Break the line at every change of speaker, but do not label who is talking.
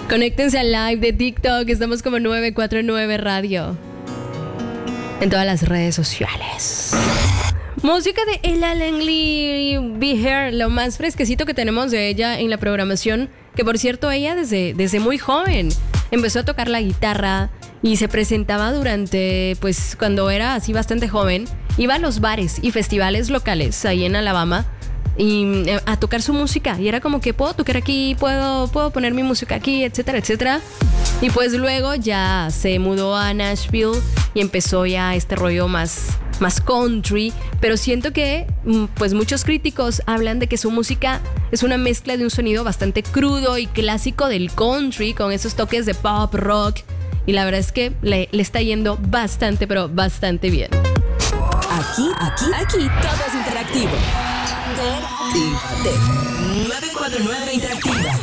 Conéctense al live de TikTok. Estamos como 949 Radio. En todas las redes sociales. Música de Ella Langley Be Here, lo más fresquecito que tenemos de ella en la programación. Que por cierto, ella desde muy joven empezó a tocar la guitarra y se presentaba durante, pues cuando era así bastante joven, iba a los bares y festivales locales ahí en Alabama y a tocar su música. Y era como que puedo tocar aquí, puedo poner mi música aquí, etcétera, etcétera. Y pues luego ya se mudó a Nashville y empezó ya este rollo más country, pero siento que pues muchos críticos hablan de que su música es una mezcla de un sonido bastante crudo y clásico del country con esos toques de pop, rock, y la verdad es que le está yendo bastante, pero bastante bien.
Aquí todo es interactivo. Conéctate. 949 Interactiva.